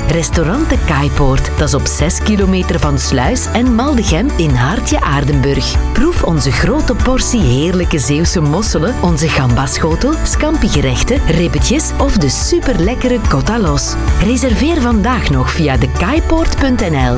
Restaurant de Kaipoort, dat is op 6 kilometer van Sluis en Maldegem in Hartje Aardenburg. Proef onze grote portie heerlijke Zeeuwse mosselen, onze gambaschotel, scampigerechten, ribbetjes of de superlekkere côte à l'os. Reserveer vandaag nog via dekaipoort.nl.